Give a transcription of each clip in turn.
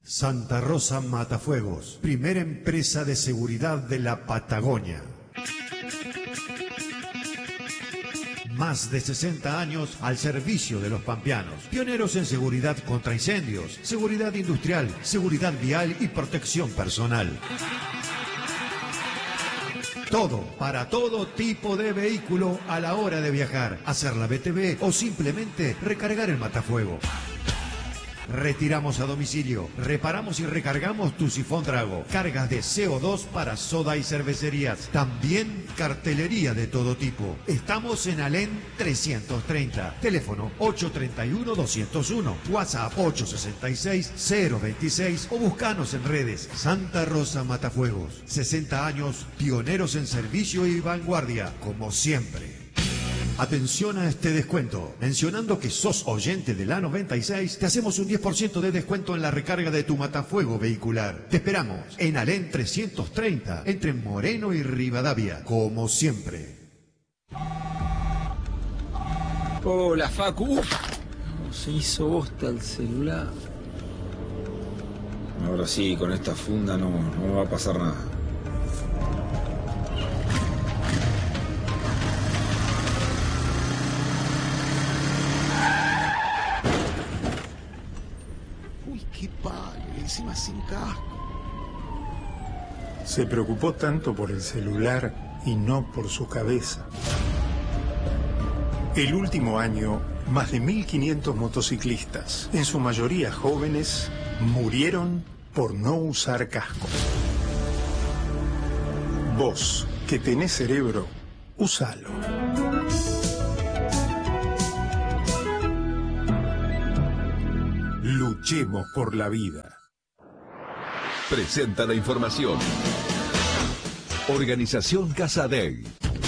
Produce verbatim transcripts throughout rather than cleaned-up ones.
Santa Rosa Matafuegos, primera empresa de seguridad de la Patagonia. Más de sesenta años al servicio de los pampeanos. Pioneros en seguridad contra incendios, seguridad industrial, seguridad vial y protección personal. Todo, para todo tipo de vehículo a la hora de viajar, hacer la B T V o simplemente recargar el matafuego. Retiramos a domicilio, reparamos y recargamos tu sifón Drago, cargas de C O dos para soda y cervecerías, también cartelería de todo tipo. Estamos en Alén trescientos treinta, teléfono ocho tres uno, dos cero uno, WhatsApp ocho seis seis, cero veintiséis o buscanos en redes. Santa Rosa Matafuegos, sesenta años, pioneros en servicio y vanguardia, como siempre. Atención a este descuento. Mencionando que sos oyente de la noventa y seis, te hacemos un diez por ciento de descuento en la recarga de tu matafuego vehicular. Te esperamos en Alén trescientos treinta, entre Moreno y Rivadavia, como siempre. Hola, Facu. Uf, se hizo bosta el celular. Ahora sí, con esta funda no, no me va a pasar nada. Qué palo, encima sin casco. Se preocupó tanto por el celular y no por su cabeza. El último año, más de mil quinientos motociclistas, en su mayoría jóvenes, murieron por no usar casco. Vos, que tenés cerebro, úsalo. Luchemos por la vida. Presenta la información. Organización Casadei.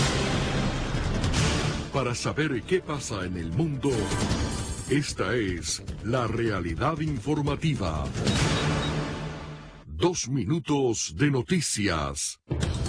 Para saber qué pasa en el mundo, esta es la realidad informativa. Dos minutos de noticias.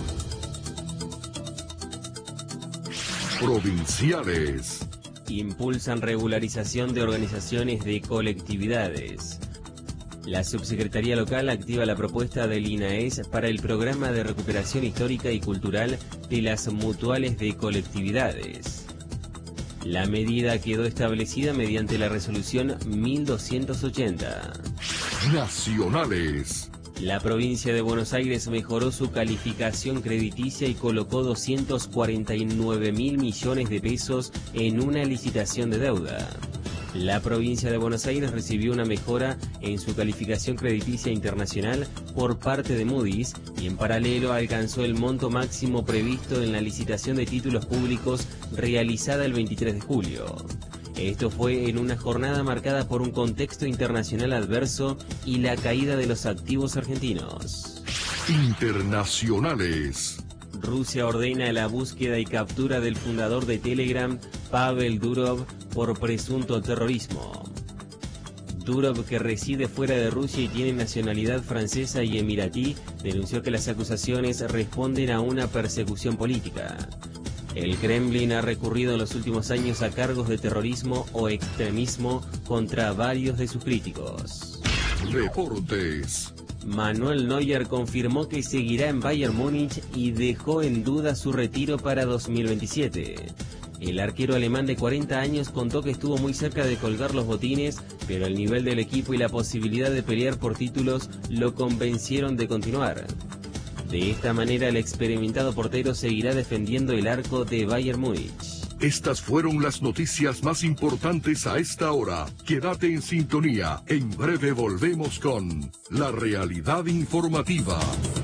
Provinciales. Impulsan regularización de organizaciones de colectividades. La Subsecretaría Local activa la propuesta del I N A E S para el programa de recuperación histórica y cultural de las mutuales de colectividades. La medida quedó establecida mediante la resolución mil doscientos ochenta. Nacionales. La provincia de Buenos Aires mejoró su calificación crediticia y colocó doscientos cuarenta y nueve mil millones de pesos en una licitación de deuda. La provincia de Buenos Aires recibió una mejora en su calificación crediticia internacional por parte de Moody's y en paralelo alcanzó el monto máximo previsto en la licitación de títulos públicos realizada el veintitrés de julio. Esto fue en una jornada marcada por un contexto internacional adverso y la caída de los activos argentinos. Internacionales. Rusia ordena la búsqueda y captura del fundador de Telegram, Pavel Durov, por presunto terrorismo. Durov, que reside fuera de Rusia y tiene nacionalidad francesa y emiratí, denunció que las acusaciones responden a una persecución política. El Kremlin ha recurrido en los últimos años a cargos de terrorismo o extremismo contra varios de sus críticos. Deportes. Manuel Neuer confirmó que seguirá en Bayern Múnich y dejó en duda su retiro para dos mil veintisiete. El arquero alemán de cuarenta años contó que estuvo muy cerca de colgar los botines, pero el nivel del equipo y la posibilidad de pelear por títulos lo convencieron de continuar. De esta manera, el experimentado portero seguirá defendiendo el arco de Bayern Múnich. Estas fueron las noticias más importantes a esta hora. Quédate en sintonía. En breve volvemos con la realidad informativa.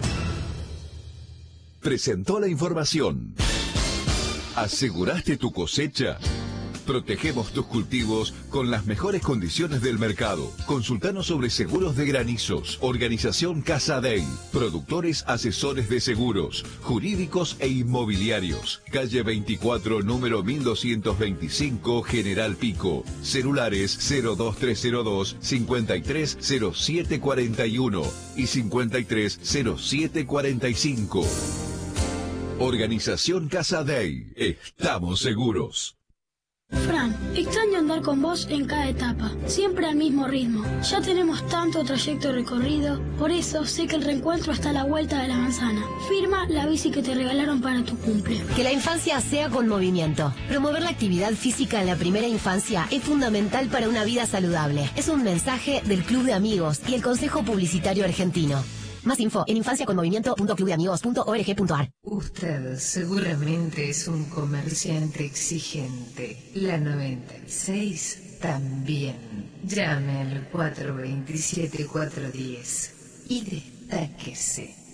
Presentó la información. ¿Aseguraste tu cosecha? Protegemos tus cultivos con las mejores condiciones del mercado. Consultanos sobre seguros de granizos. Organización Casadei. Productores asesores de seguros, jurídicos e inmobiliarios. Calle veinticuatro, número mil doscientos veinticinco, General Pico. Celulares cero dos tres cero dos, cincuenta y tres cero siete cuarenta y uno y cincuenta y tres cero siete cuarenta y cinco. Organización Casadei. Estamos seguros. Fran, extraño andar con vos en cada etapa, siempre al mismo ritmo. Ya tenemos tanto trayecto recorrido, por eso sé que el reencuentro está a la vuelta de la manzana. Firma la bici que te regalaron para tu cumple. Que la infancia sea con movimiento. Promover la actividad física en la primera infancia es fundamental para una vida saludable. Es un mensaje del Club de Amigos y el Consejo Publicitario Argentino. Más info en infancia con movimiento punto club de amigos punto org punto ar. Usted seguramente es un comerciante exigente. La noventa y seis también. Llame al cuatro dos siete cuatro uno cero y destáquese.